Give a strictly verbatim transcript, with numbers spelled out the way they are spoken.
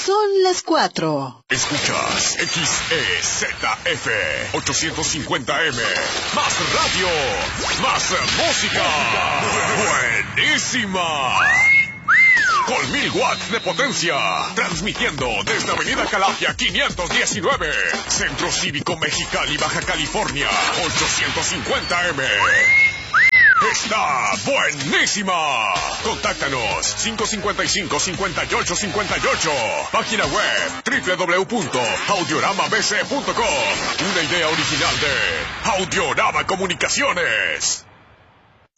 Son las cuatro. Escuchas X E Z F ochocientos cincuenta M. Más radio, más música. Buenísima. Con mil watts de potencia. Transmitiendo desde Avenida Calafia quinientos diecinueve. Centro Cívico Mexicali, Baja California. ochocientos cincuenta M. Está buenísima. Contáctanos cinco cinco cinco, cinco ocho cinco ocho. Página web doble u doble u doble u punto audiorama b c punto com. Una idea original de Audiorama Comunicaciones.